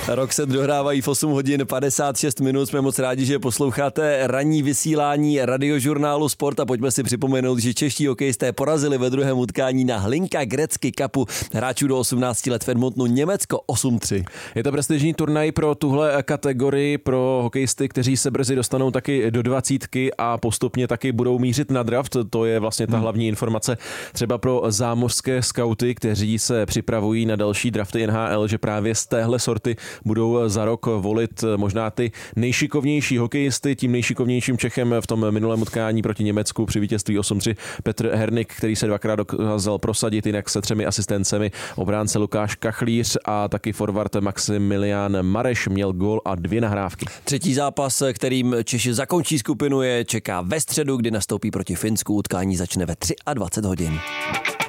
Rok se dohrávají v 8 hodin 56 minut. Jsme moc rádi, že posloucháte ranní vysílání radiožurnálu Sport a pojďme si připomenout, že čeští hokejisté porazili ve druhém utkání na Hlinka Gretzky Cupu hráčů do 18 let v Edmontonu Německo 8-3. Je to prestižní turnaj pro tuhle kategorii, pro hokejisty, kteří se brzy dostanou taky do 20 a postupně taky budou mířit na draft. To je vlastně ta hlavní informace třeba pro zámořské skauty, kteří se připravují na další drafty NHL, že právě z téhle sorty budou za rok volit možná ty nejšikovnější hokejisty. Tím nejšikovnějším Čechem v tom minulém utkání proti Německu při vítězství 8-3 Petr Hernik, který se dvakrát dokázal prosadit, jinak se 3 asistencemi. Obránce Lukáš Kachlíř a taky forward Maximilián Mareš měl gól a 2 nahrávky. Třetí zápas, kterým Češi zakončí skupinu, je čeká ve středu, kdy nastoupí proti Finsku. Utkání začne ve 23 hodin.